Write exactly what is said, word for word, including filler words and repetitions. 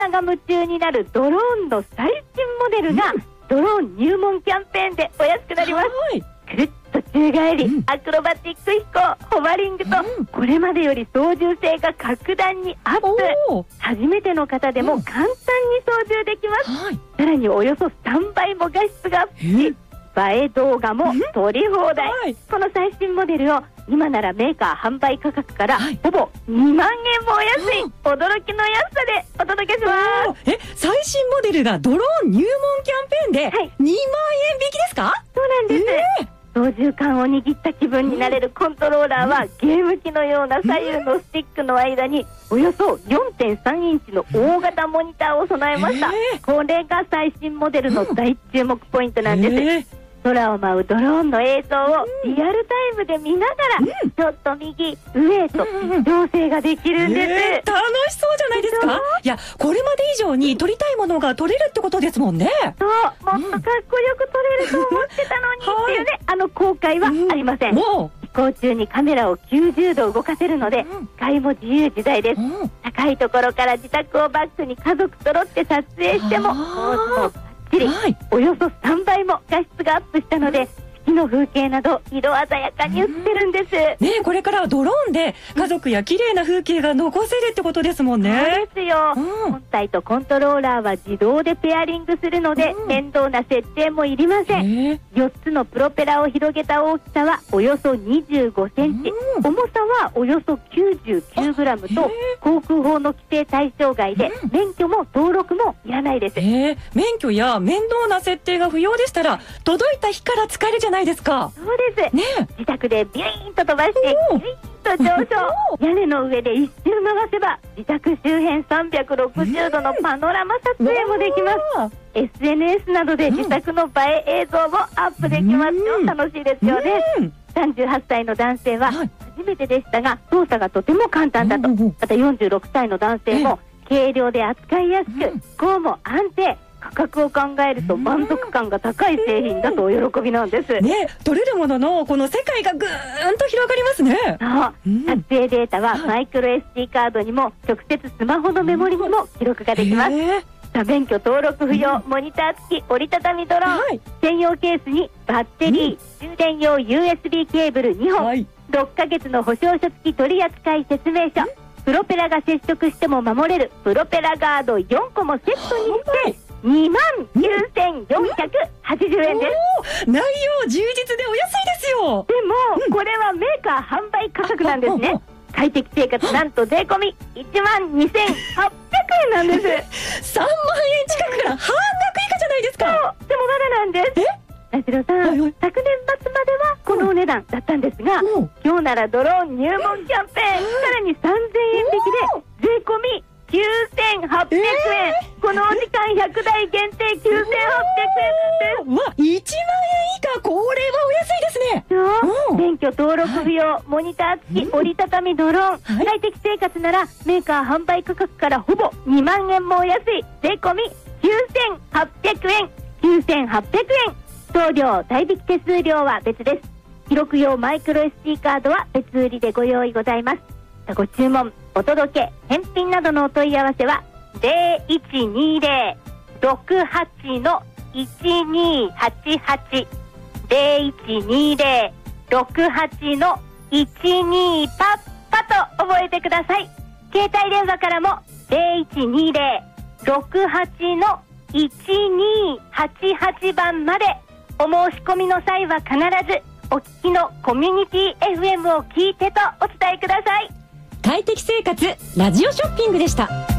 なが夢中になるドローンの最新モデルが、うん、ドローン入門キャンペーンでお安くなります。くるっと宙返り、うん、アクロバティック飛行、ホバリングと、うん、これまでより操縦性が格段にアップ。初めての方でも簡単に操縦できます、うん、さらにおよそさんばいも画質がアップし、映え動画も撮り放題、うん、この最新モデルを今ならメーカー販売価格から、はい、ほぼにまんえんもお安い、うん、驚きの安さでお届けします。 え、最新モデルがドローン入門キャンペーンでにまんえん引きですか？ そうなんです、えー操縦桿を握った気分になれるコントローラーは、ゲーム機のような左右のスティックの間におよそ よんてんさんインチの大型モニターを備えました、えー、これが最新モデルの大注目ポイントなんです、えー、空を舞うドローンの映像をリアルタイムで見ながら、うん、ちょっと右上へと調整ができるんです、 えー、楽しそうじゃないですか。いや、これまで以上に撮りたいものが撮れるってことですもんね。 そう、もっとかっこよく撮れると思ってたのにっていうね、はい、あの後悔はありません、うん、もう飛行中にカメラをきゅうじゅうど動かせるので、うん、視界も自由自在です、うん、高いところから自宅をバックに家族揃って撮影してもポーズもはい、およそさんばいも画質がアップしたので、四季の風景など色鮮やかに映ってるんです、 うん、ね、これからはドローンで家族や綺麗な風景が残せるってことですもんね。 そうですよ、うん、本体とコントローラーは自動でペアリングするので、うん、面倒な設定もいりません、えー、よっつのプロペラを広げた大きさはおよそにじゅうごセンチ、うん、重さはおよそきゅうじゅうきゅうグラムと、えー、航空法の規定対象外で、うん、免許も登録もいらないです、 えー、免許や面倒な設定が不要でしたら届いた日から使えるじゃないですか。 そうです、ね、自宅でビュイーンと飛ばしてビュイーンと上昇屋根の上で一周回せば自宅周辺さんびゃくろくじゅうどのパノラマ撮影もできます、エスエヌエス などで自宅の映え映像もアップできますよ、うん、楽しいですよね、うん、さんじゅうはっさいの男性は初めてでしたが操作がとても簡単だと、またよんじゅうろくさいの男性も軽量で扱いやすく、飛行も安定、価格を考えると満足感が高い製品だとお喜びなんです、 ね、取れるもののこの世界がぐーんと広がりますね。 そう、うん、撮影データはマイクロ エスディー カードにも直接スマホのメモリにも記録ができます、えー、免許登録不要、うん、モニター付き折りたたみドローン、はい、専用ケースにバッテリー、うん、充電用 ユーエスビー ケーブルにほん、はい、ろっかげつの保証書付き取扱説明書、うん、プロペラが接触しても守れるプロペラガードよんこもセットにして、にまんきゅうせんよんひゃくはちじゅうえんです。 内容充実でお安いですよ。 でも、うん、これはメーカー販売価格なんですね。快適生活なんと税込みいちまんにせんはっぴゃくえんなんです。 さんまんえん近くから半額以下じゃないですか。 そう、でもまだなんです。え田代さん、はいはい、昨年末まではこのお値段だったんですが、うん、今日ならドローン入門キャンペーン、うん、さらにさんぜんえん引きで税込みきゅうせんはっぴゃくえん、えー、このお時間ひゃくだい限定きゅうせんはっぴゃくえんです。 わ、いちまんえん以下、これはお安いですね。 そう、免許登録不要、はい、モニター付き折りたたみドローン、はい、快適生活ならメーカー販売価格からほぼにまんえんもお安い税込みきゅうせんはっぴゃくえん、きゅうせんはっぴゃくえん、送料代引き手数料は別です。記録用マイクロ エスディー カードは別売りでご用意ございます。ご注文、お届け、返品などのお問い合わせはゼロいちにゼロ ろくはち のいちにはちはち ゼロいちにゼロ ろくはち のいちにパッパと覚えてください。携帯電話からもゼロいちにゼロ ろくはち のいちにはちはちばんまでお申し込みの際は必ずお聞きのコミュニティ エフエム を聞いてとお伝えください。 快適生活ラジオショッピングでした。